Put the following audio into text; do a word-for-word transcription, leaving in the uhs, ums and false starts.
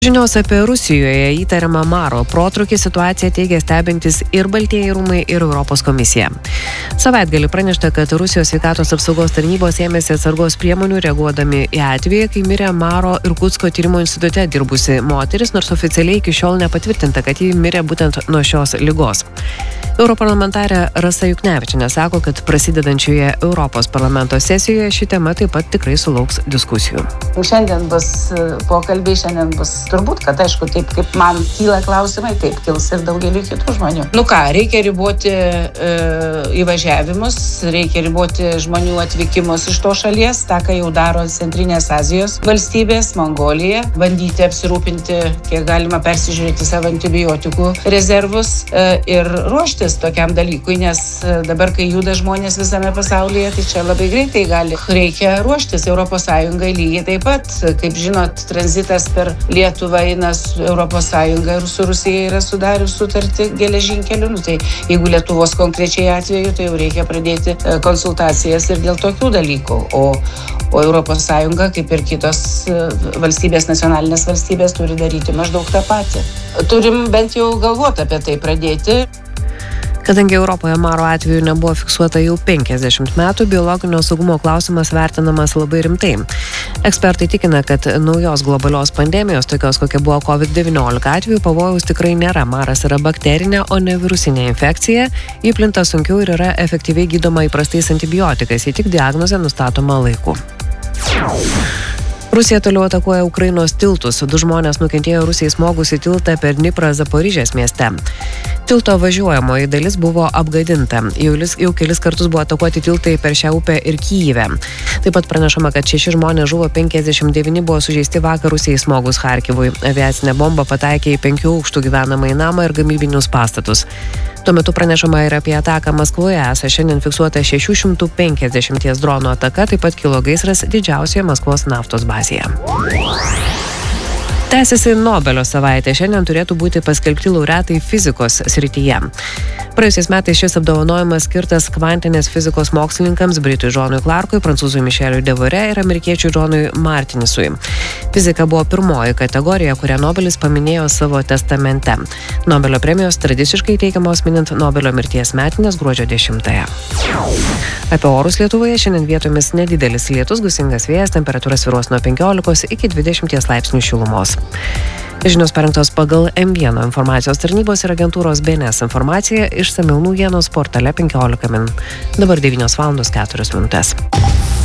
Žinios apie Rusijoje įtariamą maro protrūkį situaciją teigia stebintis ir Baltieji rūmai, ir Europos komisija. Savaitgalį pranešta, kad Rusijos sveikatos apsaugos tarnybos ėmėsi atsargos priemonių reaguodami į atvejį, kai mirė Maro Irkutsko tyrimo institute dirbusi moteris, nors oficialiai iki šiol nepatvirtinta, kad ji mirė būtent nuo šios ligos. Europarlamentarė Rasa Juknevičienė sako, kad prasidedančioje Europos parlamento sesijoje ši tema taip pat tikrai sulauks diskusijų. Šiandien bus pokalbiai, šiandien bus turbūt, kad aišku, taip kaip man kyla klausimai, taip kils ir daugeliu kitų žmonių. Nu ką, reikia riboti e, įvažiavimus, reikia riboti žmonių atvykimus iš to šalies, tą, ką jau daro Centrinės Azijos valstybės, Mongolija, bandyti apsirūpinti, kiek galima persižiūrėti savo antibiotikų rezervus e, ir ruoštis tokiam dalykui, nes dabar, kai juda žmonės visame pasaulyje, tai čia labai greitai gali. Reikia ruoštis Europos Sąjungai lygiai taip pat. Kaip žinot, tranzitas per Lietuvą eina Europos Sąjunga ir su Rusija yra sudarius sutartį geležinkeliu. Nu, tai jeigu Lietuvos konkrečiai atveju, tai jau reikia pradėti konsultacijas ir dėl tokių dalykų. O, o Europos Sąjunga, kaip ir kitos valstybės, nacionalinės valstybės, turi daryti maždaug tą patį. Turim bent jau galvoti apie tai pradėti. Kadangi Europoje maro atveju nebuvo fiksuota jau penkiasdešimt metų, biologinio saugumo klausimas vertinamas labai rimtai. Ekspertai tikina, kad naujos globalios pandemijos, tokios kokia buvo covid devyniolika atveju, pavojaus tikrai nėra. Maras yra bakterinė, o ne virusinė infekcija. Ji plinta sunkiau ir yra efektyviai gydoma įprastais antibiotikais, jei tik diagnozė nustatoma laiku. Rusija toliau atakuoja Ukrainos tiltus. Du žmonės nukentėjo Rusijai smogus į tiltą per Dniprą Zaporižės mieste. Tilto važiuojamoji dalis buvo apgadinta. Jau, jau kelis kartus buvo atakuoti tiltai per šią upę ir Kyjive. Taip pat pranešama, kad šeši žmonės žuvo, penkiasdešimt devyni buvo sužeisti vakar Rusijai smogus Charkivui. Aviacinė bomba pataikė į penkių aukštų gyvenamąjį namą ir gamybinius pastatus. Tuo metu pranešama ir apie ataką Maskvoje. Esą šiandien fiksuota šešių šimtų penkiasdešimties dronų ataka, taip pat kilo gaisras didžiausioje Maskvos naftos bazėje. Tęsiasi Nobelio savaitė. Šiandien turėtų būti paskelbti laureatai fizikos srityje. Praėjusiais metais šis apdovanojimas skirtas kvantinės fizikos mokslininkams Britui Džonui Clarkui, prancūzui Mišeliui Devore ir amerikiečiui Džonui Martinisui. Fizika buvo pirmoji kategorija, kurią Nobelis paminėjo savo testamente. Nobelio premijos tradiciškai teikiamos minint Nobelio mirties metines gruodžio dešimtąją. Apie orus Lietuvoje šiandien vietomis nedidelis lietus, gūsingas vėjas, temperatūra svyruos nuo penkiolikos iki dvidešimties laipsnių šilumos. Žinios parengtos pagal M vienas informacijos tarnybos ir agentūros B N S informaciją, išsamiau naujienos portale penkiolika min. Dabar devynios valandos keturios minutės.